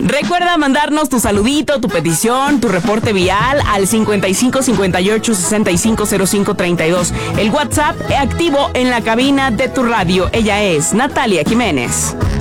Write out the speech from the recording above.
Recuerda mandarnos tu saludito, tu petición, tu reporte vial al 55 58 65 05 32. El WhatsApp activo en la cabina de tu radio. Ella es Natalia Jiménez.